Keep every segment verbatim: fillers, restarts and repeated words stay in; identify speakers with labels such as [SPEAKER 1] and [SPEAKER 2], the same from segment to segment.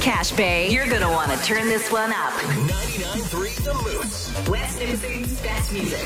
[SPEAKER 1] Cache Bay. You're going to want to turn this one up.
[SPEAKER 2] ninety-nine point three The Moose.
[SPEAKER 1] West Nipissing's best music.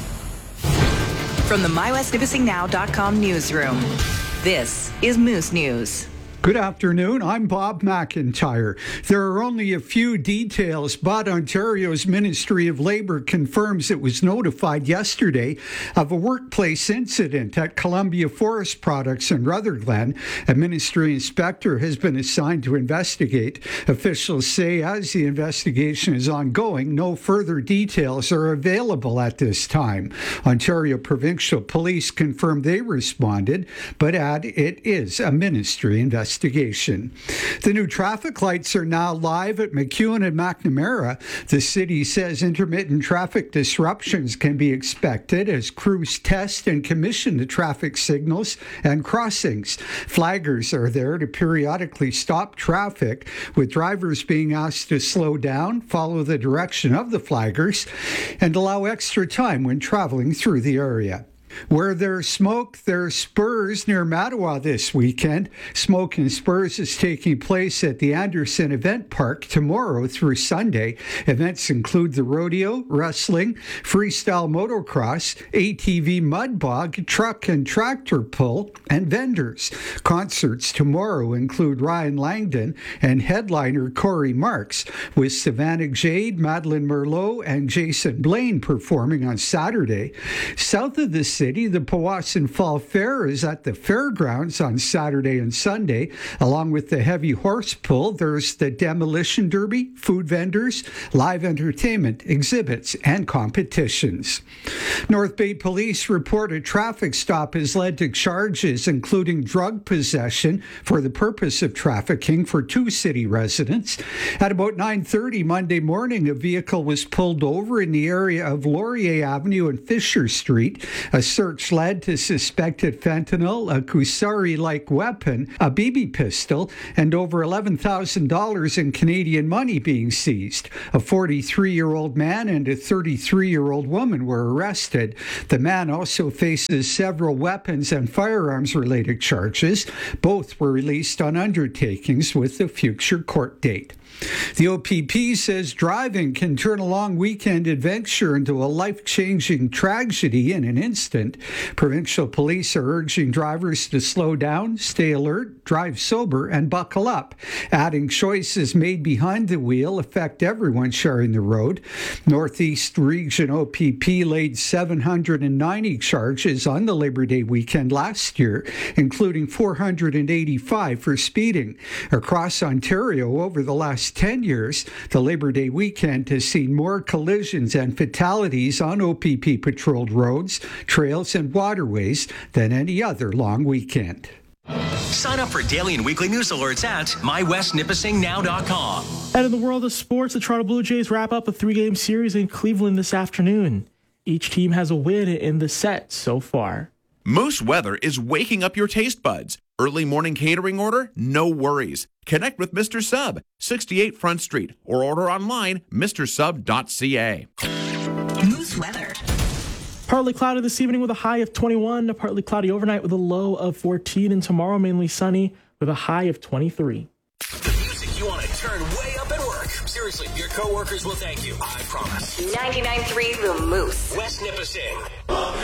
[SPEAKER 1] From the my west nipissing now dot com newsroom, this is Moose News.
[SPEAKER 3] Good afternoon. I'm Bob McIntyre. There are only a few details, but Ontario's Ministry of Labour confirms it was notified yesterday of a workplace incident at Columbia Forest Products in Rutherglen. A ministry inspector has been assigned to investigate. Officials say as the investigation is ongoing, no further details are available at this time. Ontario Provincial Police confirmed they responded, but add it is a ministry investigation. Investigation. The new traffic lights are now live at McEwen and McNamara. The city says intermittent traffic disruptions can be expected as crews test and commission the traffic signals and crossings. Flaggers are there to periodically stop traffic, with drivers being asked to slow down, follow the direction of the flaggers, and allow extra time when traveling through the area. Where there's smoke, there's Spurs near Mattawa this weekend. Smoke and Spurs is taking place at the Anderson Event Park tomorrow through Sunday. Events include the rodeo, wrestling, freestyle motocross, A T V mud bog, truck and tractor pull, and vendors. Concerts tomorrow include Ryan Langdon and headliner Corey Marks, with Savannah Jade, Madeline Merlot, and Jason Blaine performing on Saturday. South of the city, the Powassan Fall Fair is at the fairgrounds on Saturday and Sunday. Along with the heavy horse pull, there's the demolition derby, food vendors, live entertainment, exhibits, and competitions. North Bay Police report a traffic stop has led to charges including drug possession for the purpose of trafficking for two city residents. At about nine thirty Monday morning, a vehicle was pulled over in the area of Laurier Avenue and Fisher Street. A search led to suspected fentanyl, a Kusari-like weapon, a B B pistol, and over eleven thousand dollars in Canadian money being seized. A forty-three-year-old man and a thirty-three-year-old woman were arrested. The man also faces several weapons and firearms-related charges. Both were released on undertakings with a future court date. The O P P says driving can turn a long weekend adventure into a life-changing tragedy in an instant. Provincial police are urging drivers to slow down, stay alert, drive sober, and buckle up. Adding choices made behind the wheel affect everyone sharing the road. Northeast Region O P P laid seven hundred ninety charges on the Labor Day weekend last year, including four hundred eighty-five for speeding. Across Ontario over the last ten years, the Labor Day weekend has seen more collisions and fatalities on O P P patrolled roads, trails, and waterways than any other long weekend.
[SPEAKER 2] Sign up for daily and weekly news alerts at my west nipissing now dot com.
[SPEAKER 4] And in the world of sports, the Toronto Blue Jays wrap up a three-game series in Cleveland this afternoon. Each team has a win in the set so far.
[SPEAKER 5] Moose weather is waking up your taste buds. Early morning catering order? No worries. Connect with Mister Sub, sixty-eight Front Street, or order online, mister sub dot c a.
[SPEAKER 1] Moose weather.
[SPEAKER 4] Partly cloudy this evening with a high of twenty-one, partly cloudy overnight with a low of fourteen, and tomorrow mainly sunny with a high of twenty-three.
[SPEAKER 2] The music you want to turn way up at work. Seriously, your coworkers will thank you. I promise.
[SPEAKER 1] ninety-nine point three The Moose.
[SPEAKER 2] West Nipissing.